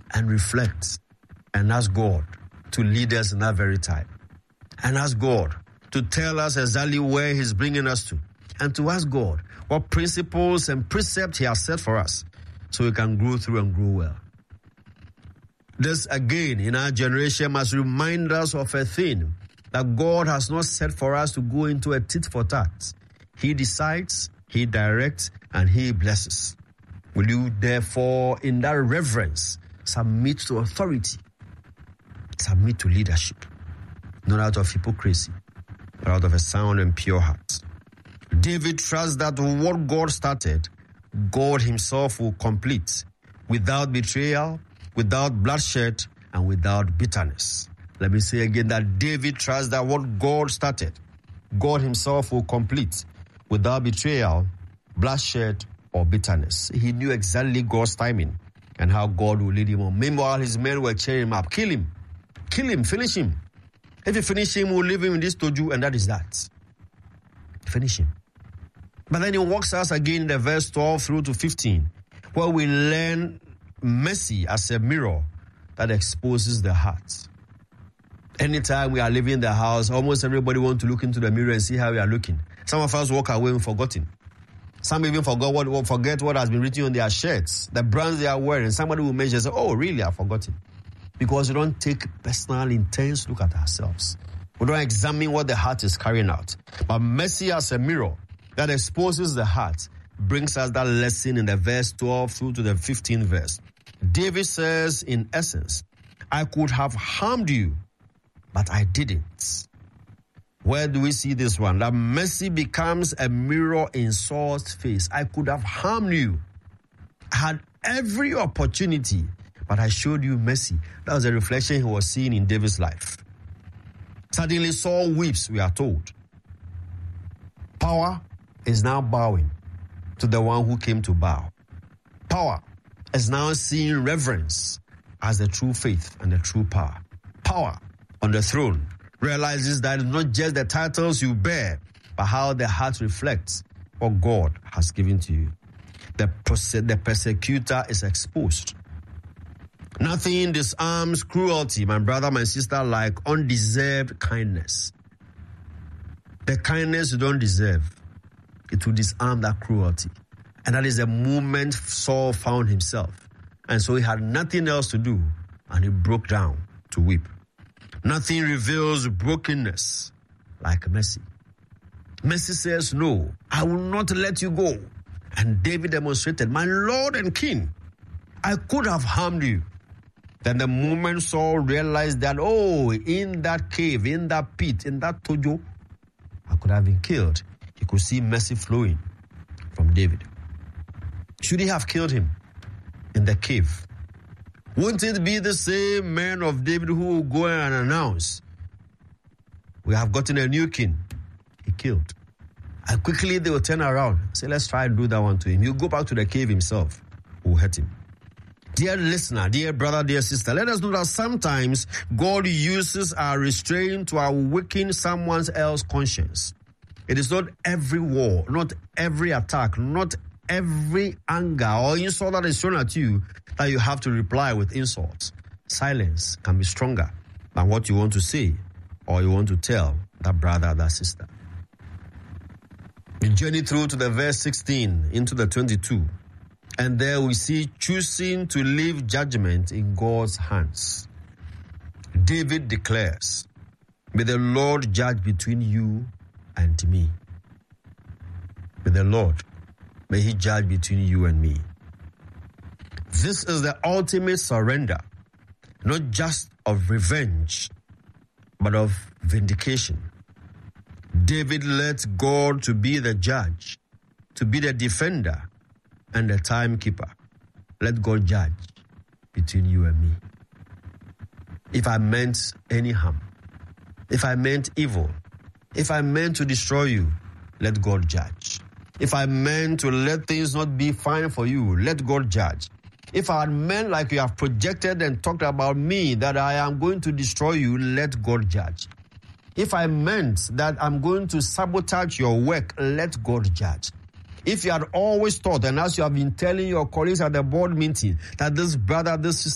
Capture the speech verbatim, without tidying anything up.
and reflect and ask God to lead us in that very time. And ask God to tell us exactly where he's bringing us to. And to ask God what principles and precepts he has set for us so we can grow through and grow well. This again in our generation must remind us of a thing that God has not set for us to go into a tit for tat. He decides, he directs, and he blesses. Will you therefore in that reverence submit to authority, submit to leadership, not out of hypocrisy, but out of a sound and pure heart? David trusts that what God started, God himself will complete without betrayal, without bloodshed, and without bitterness. Let me say again that David trusts that what God started, God himself will complete without betrayal, bloodshed, or bitterness. He knew exactly God's timing and how God will lead him on. Meanwhile, his men were cheering him up. Kill him. Kill him. Finish him. If you finish him, we'll leave him in this toju, and that is that. Finish him. But then he walks us again in the verse twelve through to fifteen, where we learn mercy as a mirror that exposes the heart. Anytime we are leaving the house, almost everybody wants to look into the mirror and see how we are looking. Some of us walk away and forgotten. Some even forgot what, forget what has been written on their shirts, the brands they are wearing. Somebody will mention, say, oh, really, I've forgotten. Because we don't take personal, intense look at ourselves. We don't examine what the heart is carrying out. But mercy as a mirror that exposes the heart brings us that lesson in the verse twelve through to the fifteenth verse. David says, in essence, I could have harmed you, but I didn't. Where do we see this one? That mercy becomes a mirror in Saul's face. I could have harmed you. I had every opportunity, but I showed you mercy. That was a reflection he was seeing in David's life. Suddenly Saul weeps, we are told. Power is now bowing to the one who came to bow. Power is now seeing reverence as the true faith and the true power. Power on the throne realizes that it's not just the titles you bear, but how the heart reflects what God has given to you. The, perse- the persecutor is exposed. Nothing disarms cruelty, my brother, my sister, like undeserved kindness. The kindness you don't deserve, it will disarm that cruelty. And that is the moment Saul found himself. And so he had nothing else to do, and he broke down to weep. Nothing reveals brokenness like mercy. Mercy says, no, I will not let you go. And David demonstrated, my Lord and King, I could have harmed you. Then the moment Saul realized that, oh, in that cave, in that pit, in that tojo, I could have been killed. He could see mercy flowing from David. Should he have killed him in the cave? Wouldn't it be the same man of David who will go and announce, we have gotten a new king? He killed. And quickly they will turn around and say, let's try and do that one to him. He'll go back to the cave himself. Who will hurt him? Dear listener, dear brother, dear sister, let us know that sometimes God uses our restraint to awaken someone else's conscience. It is not every war, not every attack, not every anger or insult that is thrown at you that you have to reply with insults. Silence can be stronger than what you want to say or you want to tell that brother, that sister. We journey through to the verse sixteen into the twenty-two. And there we see choosing to leave judgment in God's hands. David declares, may the Lord judge between you and me. May the Lord, may he judge between you and me. This is the ultimate surrender, not just of revenge, but of vindication. David lets God to be the judge, to be the defender, and the timekeeper. Let God judge between you and me. If I meant any harm, if I meant evil, if I meant to destroy you, let God judge. If I meant to let things not be fine for you, let God judge. If I had meant like you have projected and talked about me that I am going to destroy you, let God judge. If I meant that I'm going to sabotage your work, let God judge. If you had always thought, and as you have been telling your colleagues at the board meeting, that this brother, this sister,